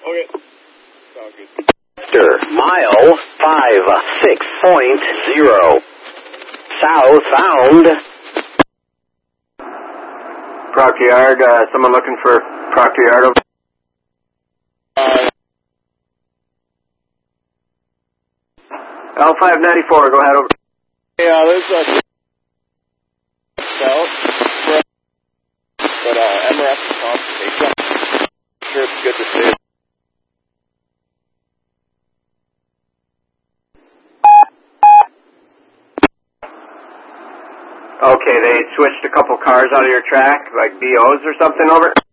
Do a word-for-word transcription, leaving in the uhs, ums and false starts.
Okay. Sounds good. Mile five six point zero. Southbound. Proctor Yard, uh, someone looking for Proctor Yard over? Uh, L five ninety-four, go ahead over. yeah, there's a south, but uh, M R F is consultation. I'm sure it's good to see. Okay, they switched a couple cars out of your track, like B Os or something over?